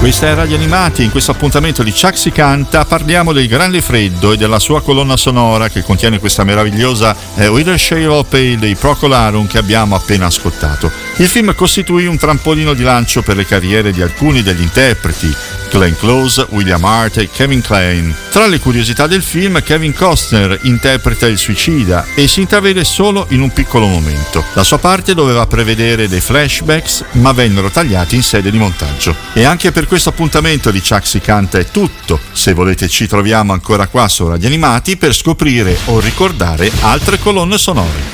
Questa è Radio Animati. In questo appuntamento di Chuck si canta parliamo del Grande Freddo e della sua colonna sonora che contiene questa meravigliosa With a Shade of Pale dei Procol Harum che abbiamo appena ascoltato. Il film costituì un trampolino di lancio per le carriere di alcuni degli interpreti, Glenn Close, William Hurt e Kevin Kline. Tra le curiosità del film, Kevin Costner interpreta il suicida e si intravede solo in un piccolo momento. La sua parte doveva prevedere dei flashbacks, ma vennero tagliati in sede di montaggio. E anche per questo appuntamento di Chuck si canta è tutto. Se volete ci troviamo ancora qua su Radio Animati per scoprire o ricordare altre colonne sonore.